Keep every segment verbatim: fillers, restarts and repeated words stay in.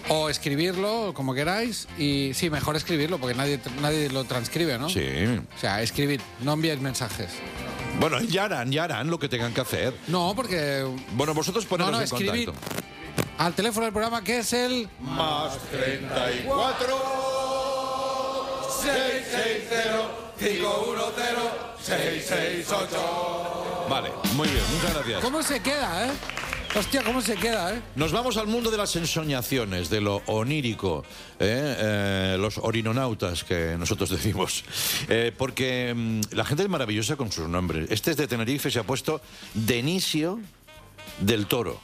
O escribirlo, como queráis. Y sí, mejor escribirlo, porque nadie, nadie lo transcribe, ¿no? Sí. O sea, escribid, no enviéis mensajes. Bueno, ya harán, ya harán lo que tengan que hacer. No, porque... Bueno, vosotros poneros no, no, en escribid contacto. al teléfono del programa, que es el... Más treinta y cuatro, seis seis cero, cinco uno cero, seis seis ocho. Vale, muy bien, muchas gracias. ¿Cómo se queda, eh? Hostia, ¿cómo se queda, eh? Nos vamos al mundo de las ensoñaciones, de lo onírico, ¿eh? Eh, los orinonautas que nosotros decimos. Eh, porque mmm, la gente es maravillosa con sus nombres. Este es de Tenerife, se ha puesto Denisio del Toro.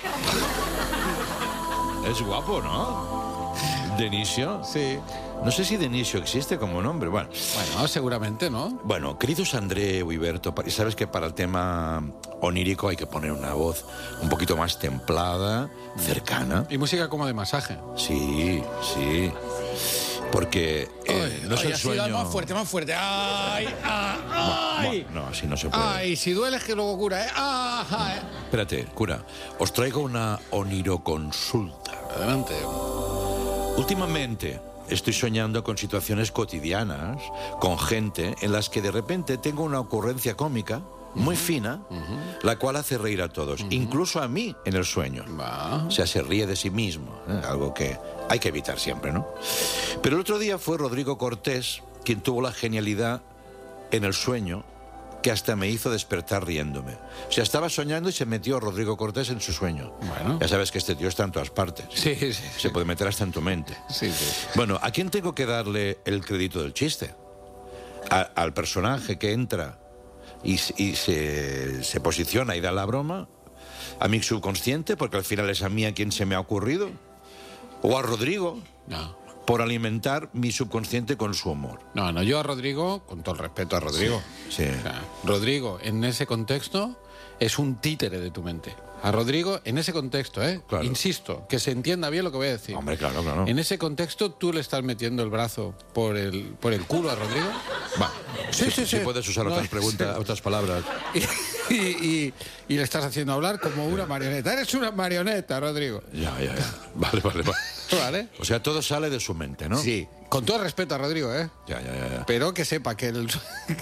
Es guapo, ¿no? Denisio. Sí. No sé si Denisio existe como nombre. Bueno, Bueno, seguramente, ¿no? bueno, queridos André Huiberto, pa- sabes que para el tema onírico hay que poner una voz un poquito más templada, cercana. Y música como de masaje. Sí, sí. Porque eh, no es el sueño. Más fuerte, más fuerte. ¡Ay! ¡Ay! Bueno, no, así no se puede. ¡Ay! Si duele es que luego cura, ¿eh? ¡Ay! Espérate, cura. Os traigo una oniroconsulta. Adelante. Últimamente estoy soñando con situaciones cotidianas, con gente en las que de repente tengo una ocurrencia cómica muy fina, la cual hace reír a todos, incluso a mí en el sueño. Va. O sea, se ríe de sí mismo, ¿eh? Algo que hay que evitar siempre, ¿no? Pero el otro día fue Rodrigo Cortés quien tuvo la genialidad en el sueño que hasta me hizo despertar riéndome. O sea, estaba soñando y se metió Rodrigo Cortés en su sueño. Bueno. Ya sabes que este tío está en todas partes. Sí, sí, sí. Se puede meter hasta en tu mente. Sí, sí. Bueno, ¿a quién tengo que darle el crédito del chiste? A- al personaje que entra y, s- y se, se posiciona y da la broma, a mi subconsciente, porque al final es a mí a quien se me ha ocurrido, o a Rodrigo, No. por alimentar mi subconsciente con su humor. No, no, yo a Rodrigo, con todo el respeto a Rodrigo. Sí. O sea, Rodrigo, en ese contexto, es un títere de tu mente. A Rodrigo, en ese contexto, ¿eh? Claro. Insisto, que se entienda bien lo que voy a decir. Hombre, claro, claro. En ese contexto, tú le estás metiendo el brazo por el, por el culo a Rodrigo. Va. Sí, sí, sí. puedes usar No, otras preguntas, sí. otras palabras. Y, y- y le estás haciendo hablar como una marioneta. Eres una marioneta, Rodrigo. Ya, ya, ya. Vale, vale, vale. ¿Vale? O sea, todo sale de su mente, ¿no? Sí. Con todo el respeto a Rodrigo, ¿eh? Ya, ya, ya. ya. Pero que sepa que el,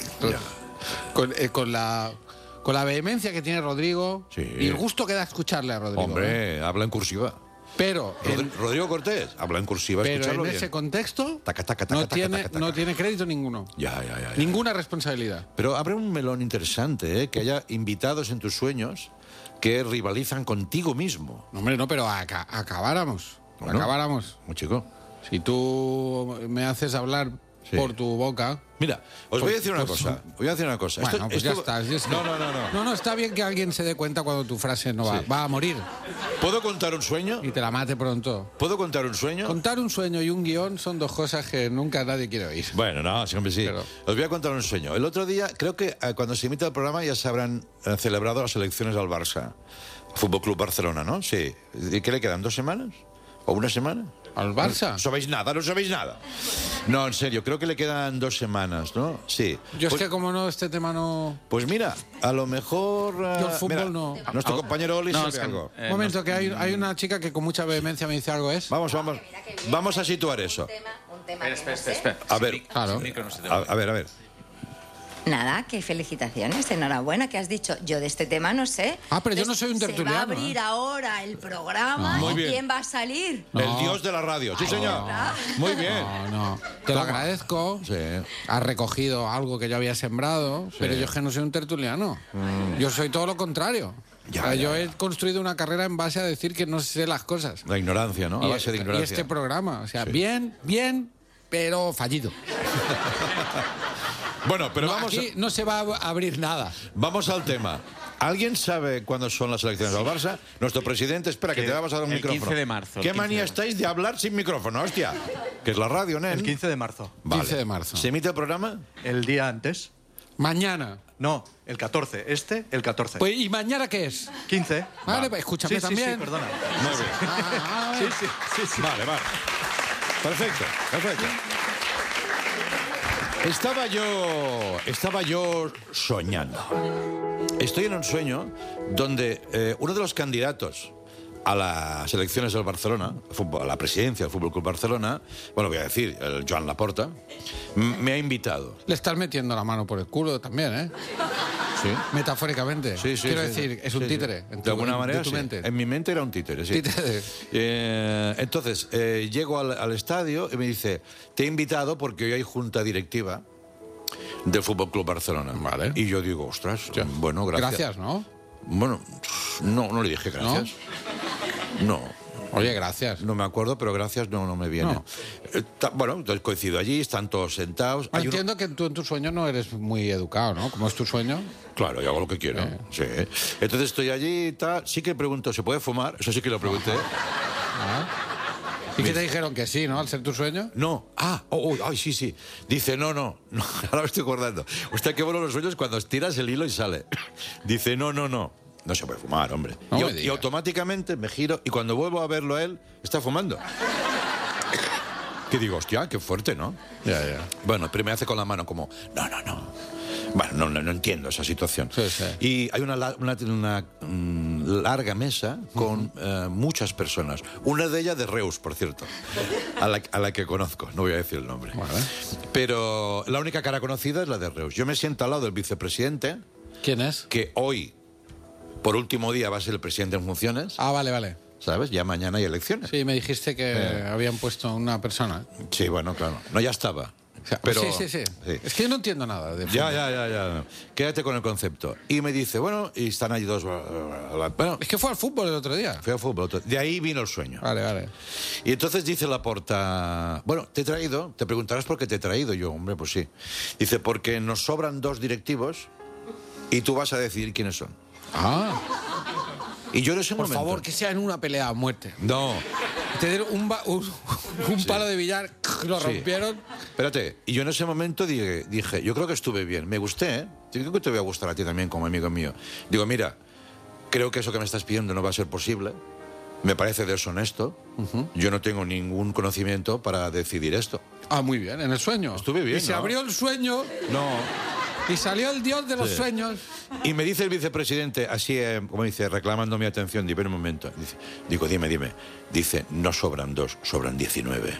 con, eh, con la con la vehemencia que tiene Rodrigo Sí. y el gusto que da escucharle a Rodrigo. ¿eh? Hombre, habla en cursiva. Pero, Rodri- en, Rodrigo Cortés habla en cursiva, pero en escucharlo bien. ese contexto Taca, taca, taca, no, taca, tiene, taca, taca. no tiene crédito ninguno. Ya, ya, ya, ya. Ninguna responsabilidad. Pero habrá un melón interesante, ¿eh? Que haya invitados en tus sueños que rivalizan contigo mismo. No, hombre, no, pero aca- acabáramos. Bueno. Acabáramos. Muy chico. Si tú me haces hablar Sí. por tu boca... Mira, os voy a decir una Pues- cosa. Voy a decir una cosa. Bueno, Esto- pues ya esto- está. Si es que- No, no, no, no. No, no, está bien que alguien se dé cuenta cuando tu frase no va, Sí. va a morir ¿Puedo contar un sueño? y te la mate pronto. ¿Puedo contar un sueño? Contar un sueño y un guión son dos cosas que nunca nadie quiere oír. Bueno, no, siempre sí. Pero- Os voy a contar un sueño. El otro día, creo que eh, cuando se emita el programa ya se habrán eh, celebrado las elecciones al Barça. Fútbol Club Barcelona, ¿no? Sí. ¿Y qué le quedan? ¿Dos semanas? ¿O una semana? ¿Al Barça? No sabéis nada, no sabéis nada. No, en serio, creo que le quedan dos semanas, ¿no? Sí. Yo es Pues, que como no, este tema no... pues mira, a lo mejor... eh, Yo el fútbol mira, no. Nuestro compañero Oli No, sabe es que- algo. eh, Un momento, no- que hay, hay una chica que con mucha vehemencia me dice algo, ¿es? Vamos, vamos. Vamos a situar eso. Un tema Espera, que espera, no espera, sé. espera. A ver. Sin mic- Claro. sin micro no se te A, oye. a ver, a ver. Nada, que felicitaciones, enhorabuena, que has dicho. Yo de este tema no sé. Ah, pero yo no soy un Se va a tertuliano, abrir ¿eh? ahora el programa. Muy ¿Y bien. quién va a salir? No. El dios de la radio. Sí, señor. ¿verdad? Muy bien. No, no. Te lo agradezco. Sí. Has recogido algo que yo había sembrado, pero yo es que no soy un tertuliano. Yo soy todo lo contrario. Ya, O sea, ya, yo ya. he construido una carrera en base a decir que no sé las cosas. La ignorancia, ¿no? A Y, base de y ignorancia. este programa, o sea, Sí. bien, bien, pero fallido. Bueno, pero No, vamos, aquí no se va a abrir nada. vamos al tema. ¿Alguien sabe cuándo son las elecciones del Barça? Nuestro presidente, espera, que Que te vamos a dar un el micrófono. quince de marzo, el ¿Qué quince manía de estáis de hablar sin micrófono, hostia? Que es la radio, nen. El quince de marzo. Vale. quince de marzo. ¿Se emite el programa? El día antes. Mañana. No, el catorce. Este, el catorce. Pues, ¿y mañana qué es? quince. Vale, pues escúchame Sí, sí, también. sí, perdona. Muy bien. Ah, Sí, sí, sí, sí. Vale, vale. Perfecto, perfecto. Estaba yo, estaba yo soñando. Estoy en un sueño donde eh, uno de los candidatos a las elecciones del Barcelona, a la presidencia del Fútbol Club Barcelona, bueno, voy a decir, el Joan Laporta, me ha invitado. Le estás metiendo la mano por el culo también, ¿eh? Sí. Metafóricamente. Sí, sí, Quiero sí, decir, sí, es un sí, títere. Sí. En tu, de alguna manera, en tu sí. mente. En mi mente era un títere, sí. Títere. Eh, entonces, eh, llego al, al estadio y me dice, te he invitado porque hoy hay junta directiva del Fútbol Club Barcelona. Vale. Y yo digo, ostras, bueno, gracias. Gracias, ¿no? Bueno, no, no le dije gracias. No. Oye, gracias. No me acuerdo, pero gracias no, no me viene. No. Eh, ta- bueno, entonces coincido allí, están todos sentados. Hay uno- Entiendo que tú en tu sueño no eres muy educado, ¿no? ¿Cómo es tu sueño? Claro, yo hago lo que quiero. Eh. Sí. Entonces estoy allí y tal. Sí que pregunto, ¿se puede fumar? Eso sí que lo pregunté. ¿Y qué te dijeron? Que sí, ¿no? Al ser tu sueño. No. Ah, oh, oh, ay, sí, sí. Dice, no, no, no. Ahora me estoy acordando. Usted qué bueno los sueños cuando estiras el hilo y sale. Dice, no, no, no. No se puede fumar, hombre. No y, me y digas. automáticamente me giro y cuando vuelvo a verlo a él, está fumando. Que digo, hostia, qué fuerte, ¿no? Ya, ya. Bueno, pero me hace con la mano como, no, no, no. Bueno, no, no, no entiendo esa situación. Sí, sí. Y hay una, la- una, una, mm, larga mesa con eh, muchas personas. Una de ellas de Reus, por cierto, a la, a la que conozco. No voy a decir el nombre. Vale. Pero la única cara conocida es la de Reus. Yo me siento al lado del vicepresidente, ¿Quién es? que hoy, por último día, va a ser el presidente en funciones. Ah, vale, vale. ¿Sabes? Ya mañana hay elecciones. Sí, me dijiste que Eh. habían puesto una persona. Sí, bueno, claro. No, ya estaba. O sea, Pero, sí, sí, sí, Es que yo no entiendo nada de Ya, fútbol. ya, ya, ya. Quédate con el concepto. Y me dice, bueno, y están allí dos... Bueno, Es que fue al fútbol el otro día. fui al fútbol. De ahí vino el sueño. Vale, vale. Y entonces dice Laporta, bueno, te he traído, te preguntarás por qué te he traído. Yo, hombre, pues sí. Dice, porque nos sobran dos directivos y tú vas a decidir quiénes son. Ah, Y yo en ese por momento... favor, que sea en una pelea a muerte. No, Te dieron un, ba- un, un Sí. palo de billar, lo Sí. rompieron. espérate. Y yo en ese momento dije, dije, yo creo que estuve bien. Me gusté, ¿eh? Yo creo que te voy a gustar a ti también como amigo mío. Digo, mira, creo que eso que me estás pidiendo no va a ser posible. Me parece deshonesto. Yo no tengo ningún conocimiento para decidir esto. Ah, muy bien, en el sueño. Estuve bien, Y se ¿no? abrió el sueño No. y salió el dios de los Sí. sueños. Y me dice el vicepresidente, así, eh, como dice, reclamando mi atención, digo, un momento. Dice, digo, dime, dime. Dice, no sobran dos, sobran diecinueve.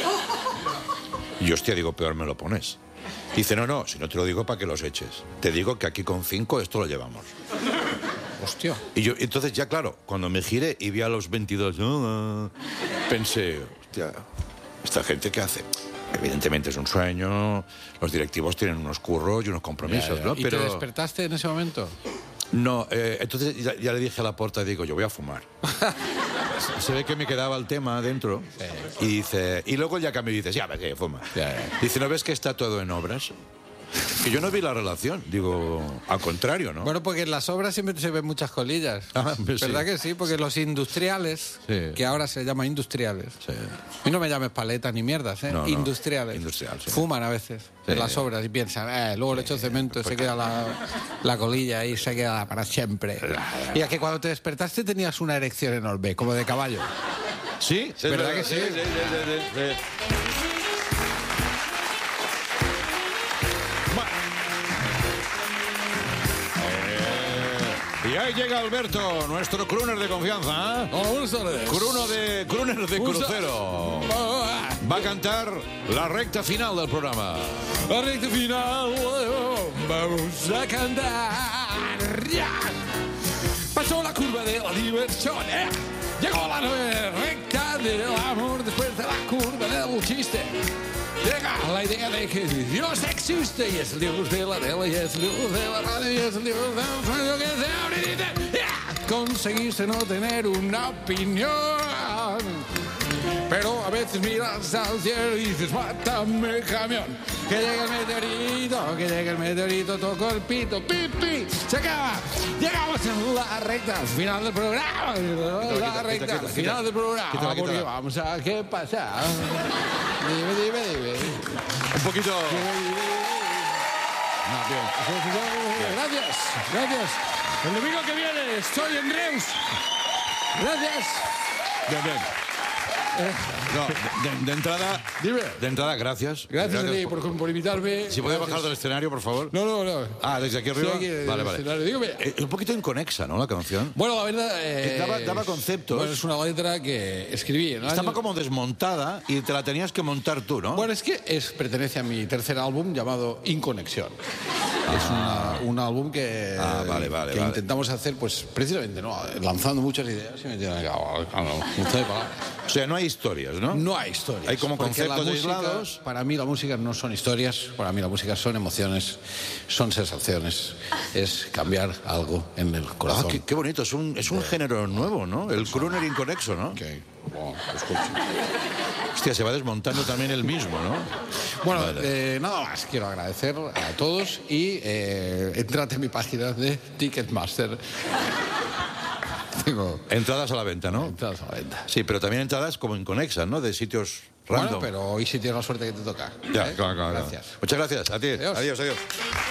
Y yo, hostia, digo, peor me lo pones. Dice, no, no, si no te lo digo para que los eches. Te digo que aquí con cinco esto lo llevamos. Hostia. Y yo, entonces ya claro, cuando me giré y vi a los veintidós, ah, pensé, hostia, ¿esta gente qué hace? Evidentemente es un sueño, los directivos tienen unos curros y unos compromisos, Ya, ya. ¿no? ¿Y te despertaste en ese momento? No, eh, entonces ya, ya le dije a Laporta, digo, yo voy a fumar. Se ve que me quedaba el tema dentro. Y dice, y luego ya cambió y dice, ya, vete, fuma. Ya, ya. Dice, ¿no ves que está todo en obras? Que yo no vi la relación. Digo, al contrario, ¿no? Bueno, porque en las obras siempre se ven muchas colillas. Ah, pues sí. ¿Verdad que sí? Porque los industriales, Sí. que ahora se llaman industriales, Sí. y no me llames paleta ni mierdas, ¿eh? No, no. Industriales. Industrial, sí. Fuman a veces Sí. en las obras y piensan, eh, luego le echo cemento, se queda la, la colilla y se queda para siempre. Y es que cuando te despertaste tenías una erección enorme, como de caballo. ¿Sí? es ¿Verdad que sí? sí, sí, sí, sí, sí. Eh, Y ahí llega Alberto, nuestro crooner de confianza. ¿eh? Oh, buenas tardes. Cruno de, crooner de Usa- crucero. Va a cantar la recta final del programa. La recta final, vamos a cantar. Ya. Pasó la curva de la diversión, ¿eh? Llegó la recta del amor después de la curva del chiste. Llega la idea de que Dios existe y es el Dios de la tele y es el Dios de la radio y es el Dios del sueño que se abre y dice, "Ya". Conseguiste no tener una opinión. Pero a veces miras al cielo y dices, mátame camión. Que llegue el meteorito, que llegue el meteorito, toco el pito, pipi, se acaba. Llegamos a la recta final del programa. La quita, recta quita, quita, final del programa. quítala, quítala. Porque vamos a qué pasa. Dime, dime, dime. Un poquito. No, bien. Gracias, gracias. El domingo que viene estoy en Reus. Gracias. Bien, bien. No, de, de entrada... Dime. De entrada, gracias. Gracias, a ti por- por, por invitarme. Si puedes Gracias. bajar del escenario, por favor. No, no, no. Ah, desde aquí arriba. Estoy aquí, vale, del vale. escenario. Dígame. Eh, un poquito inconexa, ¿no? La canción. Bueno, la verdad... eh, Daba- daba conceptos. Bueno, es una letra que escribí en el Estaba año- como desmontada y te la tenías que montar tú, ¿no? Bueno, es que es, pertenece a mi tercer álbum llamado Inconexión. Es una- un álbum que, Ah, vale, vale, que vale. intentamos hacer, pues precisamente, ¿no? Lanzando muchas ideas y metiendo en el cabo, claro, mucho de palabras. O sea, no hay historias, ¿no? No hay historias. Hay como porque la conceptos música, aislados. Para mí la música no son historias, para mí la música son emociones, son sensaciones, es cambiar algo en el Ah, corazón. qué, qué bonito. Es un, es un género nuevo, ¿no? El crooner inconexo, ¿no? Ok. Bueno, escucha. Hostia, se va desmontando también el mismo, ¿no? Bueno, Vale. eh, nada más, quiero agradecer a todos y eh, entrate en mi página de Ticketmaster. Tengo Entradas a la venta, ¿no? entradas a la venta. Sí, pero también entradas como inconexas, ¿no? De sitios random. Bueno, pero hoy sí tienes la suerte que te toca. Ya, ¿eh? claro, claro. Gracias. Muchas gracias. A ti. Adiós. Adiós, adiós.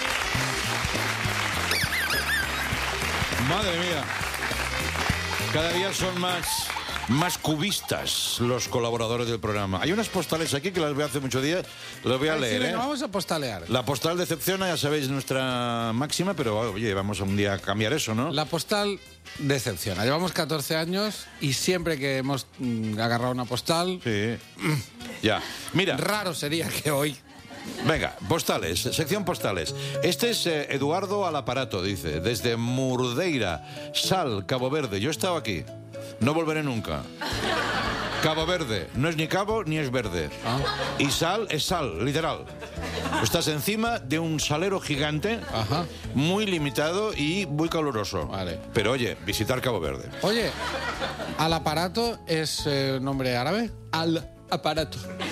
Madre mía. Cada día son más, más cubistas los colaboradores del programa. Hay unas postales aquí que las veo hace muchos días. Las voy a Ay, sí, leer, venga, ¿eh? vamos a postalear. La postal decepciona, ya sabéis, nuestra máxima, pero oye, vamos a un día a cambiar eso, ¿no? La postal decepciona. Llevamos catorce años y siempre que hemos mm, agarrado una postal, Sí. Ya. Mira. raro sería que hoy... Venga, postales, sección postales. Este es eh, Eduardo al aparato, dice, desde Murdeira, Sal, Cabo Verde. Yo he estado aquí, no volveré nunca. Cabo Verde, no es ni cabo ni es verde. Ah. Y sal es sal, literal. Estás encima de un salero gigante, Ajá. muy limitado y muy caluroso. Vale. Pero oye, visitar Cabo Verde. Oye, al aparato es eh, nombre árabe. Al aparato.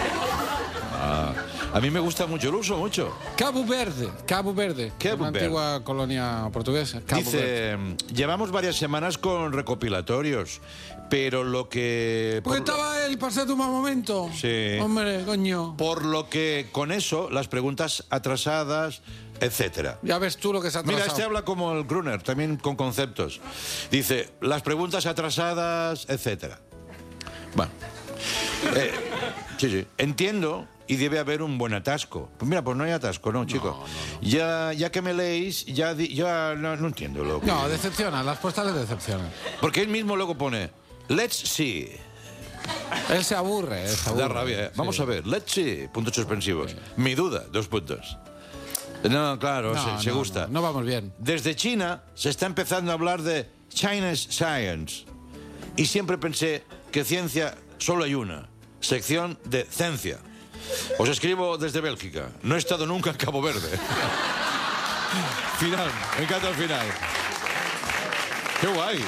A mí me gusta mucho, lo uso mucho. Cabo Verde. Cabo Verde. Cabo una Verde. antigua colonia portuguesa. Cabo Verde. Dice, llevamos varias semanas con recopilatorios, pero lo que... Porque por lo- estaba él pasando un mal momento. Sí. Hombre, coño. Por lo que con eso, las preguntas atrasadas, etcétera. Ya ves tú lo que se ha atrasado. Mira, este habla como el crooner, también con conceptos. Dice, las preguntas atrasadas, etcétera. Bueno. Eh, sí, sí. Entiendo y debe haber un buen atasco. Pues mira, pues no hay atasco, ¿no, chico? Ya, ya que me leéis, ya, di- ya no, no entiendo lo que... No, decepciona. Las postales decepcionan. Porque él mismo luego pone, let's see. Él se aburre. él se aburre. Da rabia, ¿eh? Vamos Sí. a ver, let's see, puntos suspensivos. Mi duda, dos puntos. No, claro, No, se, se no, gusta. No, no vamos bien. Desde China se está empezando a hablar de Chinese Science. Y siempre pensé que ciencia solo hay una. Sección de ciencia. Os escribo desde Bélgica. No he estado nunca en Cabo Verde. Final. Me encanta el final. ¡Qué guay!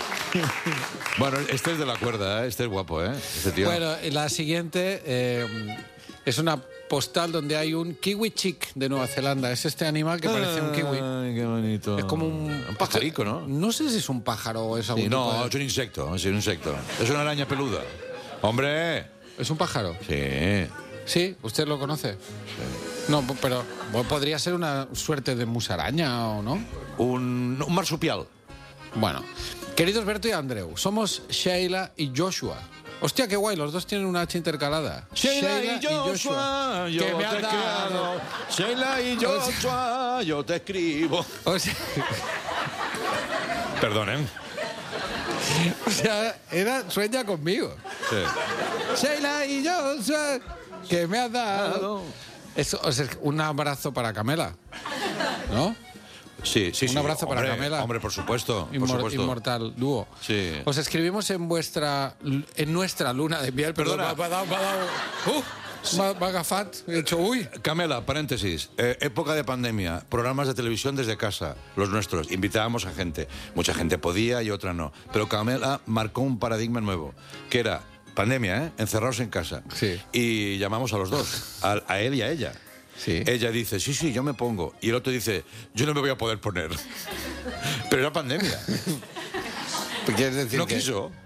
Bueno, este es de la cuerda, ¿eh? Este es guapo, ¿eh? Este tío. Bueno, y la siguiente eh, es una postal donde hay un kiwi chick de Nueva Zelanda. Es este animal que parece un kiwi. Ay, qué bonito. Es como un... Un pajarico, ¿no? No sé si es un pájaro o es algún Sí, tipo no, de- es un insecto, es un insecto. Es una araña peluda. ¡Hombre! ¿Es un pájaro? Sí. Sí, ¿usted lo conoce? No, p- pero bueno, podría ser una suerte de musaraña o no. Un, un marsupial. Bueno, queridos Berto y Andreu, somos Sheila y Joshua. Hostia, qué guay, los dos tienen una H intercalada. Sheila y Joshua, yo que me te ha dado. escribo. Sheila y Joshua, yo te escribo. O sea, Perdonen. o sea, era sueña conmigo. Sí. Sheila y Joshua, que me ha dado. Eso, o sea, un abrazo para Camela, ¿no? Sí, sí, Un sí. abrazo para Hombre, Camela. Hombre, por supuesto. Por Inmor- supuesto. Inmortal dúo. Sí. Os escribimos en vuestra en nuestra luna de miel. Perdona. Perdón, me ha dado- me ha dado- ¡Uh! me ha- me ha agafat. He dicho, uy. Camela, paréntesis. Eh, época de pandemia, programas de televisión desde casa, los nuestros. Invitábamos a gente. Mucha gente podía y otra no. Pero Camela marcó un paradigma nuevo, que era pandemia, ¿eh? Encerrados en casa. Sí. Y llamamos a los dos, a, a él y a ella. Sí. Ella dice, sí, sí, yo me pongo. Y el otro dice, yo no me voy a poder poner. Pero era pandemia. ¿Quieres decir No que- quiso.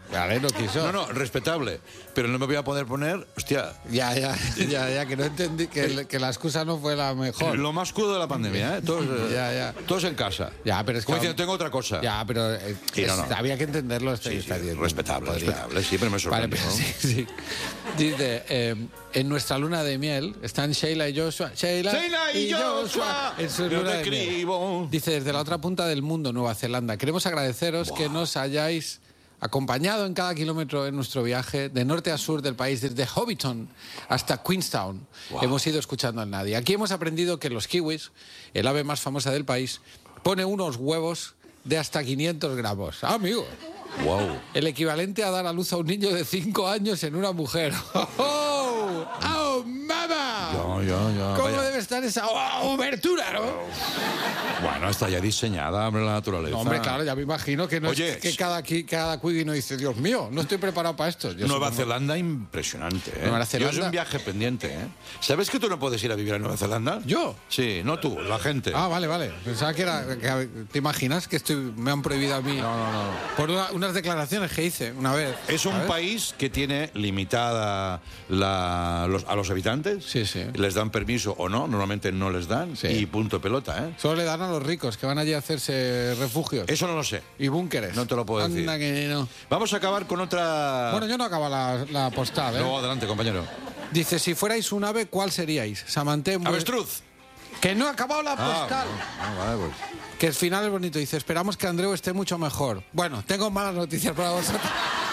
Vale, no quiso. No, no, respetable. Pero no me voy a poder poner, hostia, Ya, ya, ya, ya, que no entendí, que, que la excusa no fue la mejor. lo más crudo de la pandemia, ¿eh? Todos, eh, Ya, ya. todos en casa. Ya, pero es que... Como diciendo, tengo otra cosa. Ya, pero eh, Sí, no, es- no. había que entenderlo. Está, Sí, está sí, bien. respetable, Podría. respetable. Sí, pero me Vale, sorprende. pero ¿no? sí, sí. Dice, eh, en nuestra luna de miel están Sheila y Joshua. Sheila, Sheila y Joshua, en su yo luna te de miel. escribo. Dice, desde la otra punta del mundo, Nueva Zelanda, queremos agradeceros que nos hayáis acompañado en cada kilómetro en nuestro viaje de norte a sur del país, desde Hobbiton hasta Queenstown. Hemos ido escuchando al nadie. Aquí hemos aprendido que los kiwis, el ave más famosa del país, pone unos huevos de hasta quinientos gramos. Ah, amigo. Wow. El equivalente a dar a luz a un niño de cinco años en una mujer. ¡Oh! ¡Oh, mamá! Ya, ya, ya. ¿Cómo vaya. debe estar esa oh, obertura, no? Bueno, está ya diseñada, hombre, la naturaleza. No, hombre, claro, ya me imagino que, no es- Oye, que cada, qui- cada no dice, Dios mío, no estoy preparado para esto. Yo Nueva supongo- Zelanda impresionante, ¿eh? Nueva Yo Zelanda. es un viaje pendiente, ¿eh? ¿Sabes que tú no puedes ir a vivir a Nueva Zelanda? ¿Yo? Sí, no tú, la gente. Ah, vale, vale. Pensaba que era... que- ¿Te imaginas que estoy, me han prohibido a mí? No, no, no. Por una- unas declaraciones que hice una vez. Es un ¿sabes? país que tiene limitada la- los- a los habitantes. Sí, sí. Les dan permiso o no, normalmente no les dan. Sí. Y punto pelota, ¿eh? Solo le dan a los ricos que van allí a hacerse refugios Eso no lo sé. y búnkeres. No te lo puedo decir. Anda que no. Vamos a acabar con otra... Bueno, yo no acabo la, la postal, ¿eh? No, adelante, compañero. Dice, si fuerais un ave, ¿cuál seríais? Samanté... muy- Avestruz. Que no ha acabado la Ah, postal. ah, vale, pues. Que el final es bonito. Dice, esperamos que Andreu esté mucho mejor. Bueno, tengo malas noticias para vosotros.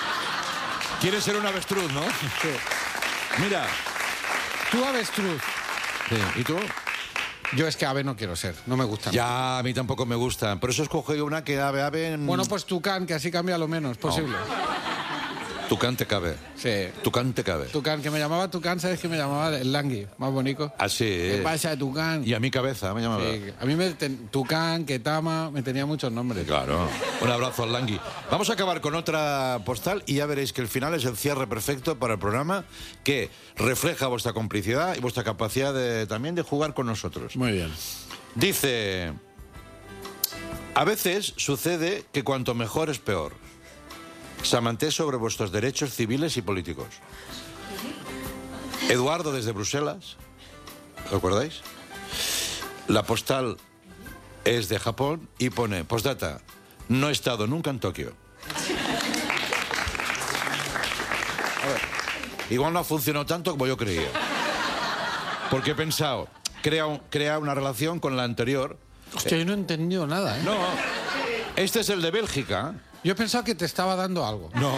Quieres ser un avestruz, ¿no? Mira. Tú avestruz. ¿Y tú? Yo es que ave no quiero ser. No me gusta. Ya, a mí tampoco me gustan. Por eso escogí una que ave, ave... En... Bueno, pues tucán, que así cambia lo menos posible. Tucán te cabe. Sí. Tucán te cabe. Tucán, que me llamaba Tucán, ¿sabes que me llamaba el Langui? Más bonito. Así. ¿Qué pasa, Tucán? Y a mi cabeza me llamaba. Sí, a mí me ten- Tucán, Ketama, me tenía muchos nombres. Claro. Un abrazo al Langui. Vamos a acabar con otra postal y ya veréis que el final es el cierre perfecto para el programa que refleja vuestra complicidad y vuestra capacidad de, también de jugar con nosotros. Muy bien. Dice, a veces sucede que cuanto mejor es peor. Samanté sobre vuestros derechos civiles y políticos. Eduardo desde Bruselas, ¿lo acordáis? La postal es de Japón y pone, postdata, no he estado nunca en Tokio. A ver, igual no ha funcionado tanto como yo creía. Porque he pensado, crea, un- crea una relación con la anterior. Hostia, yo no he entendido nada, ¿eh? No, este es el de Bélgica. Yo he pensado que te estaba dando algo. No.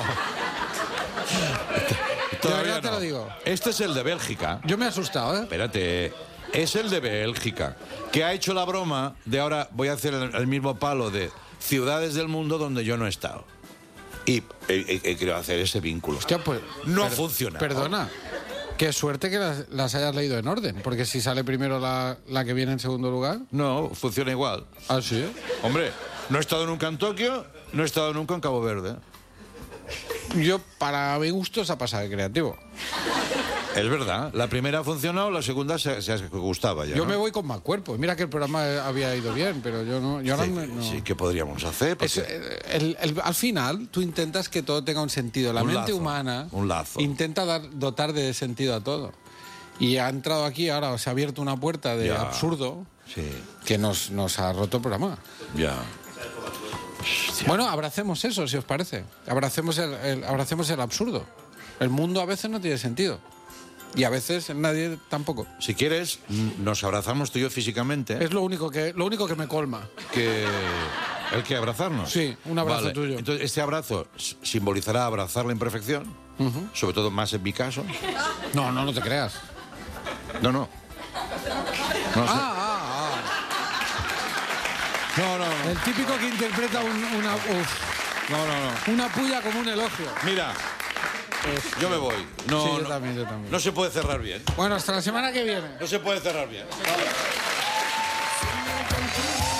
Todavía verdad te no. lo digo. Este es el de Bélgica. Yo me he asustado, ¿eh? Espérate. Es el de Bélgica, que ha hecho la broma de ahora voy a hacer el, el mismo palo de ciudades del mundo donde yo no he estado. Y he, he- he querido hacer ese vínculo. Hostia, pues... No ha per- funcionado. Perdona. Qué suerte que las, las hayas leído en orden, porque si sale primero la, la que viene en segundo lugar... No, funciona igual. Ah, sí. Hombre, no he estado nunca en Tokio, no he estado nunca en Cabo Verde. Yo, para mi gusto, se ha pasado de creativo. Es verdad, la primera ha funcionado, la segunda se, se gustaba ya. Yo ¿no? me voy con más cuerpo. Mira que el programa había ido bien, pero yo no... Yo ahora Sí, me- no. sí, ¿qué podríamos hacer? Porque- Es, eh, el- el- al final, tú intentas que todo tenga un sentido. La Un mente lazo, humana un lazo. intenta dar, dotar de sentido a todo. Y ha entrado aquí, ahora se ha abierto una puerta de Ya. absurdo Sí, que nos, nos ha roto el programa. ya. Bueno, abracemos eso, si os parece. Abracemos el, el- abracemos el absurdo. El mundo a veces no tiene sentido. Y a veces nadie tampoco. Si quieres, n- nos abrazamos tú y yo físicamente. Es lo único que, lo único que me colma. que el que abrazarnos. Sí, un abrazo Vale, tuyo. Entonces, este abrazo s- simbolizará abrazar la imperfección, sobre todo más en mi caso. No, no, no te creas. No, no. No, sé. Ah, ah, no, no, ah. no. El típico que interpreta un- una, uf, No, no, no. una puya como un elogio. Mira, yo me voy. No, Sí, yo no, también, yo también. no se puede cerrar bien. Bueno, hasta la semana que viene. No se puede cerrar bien.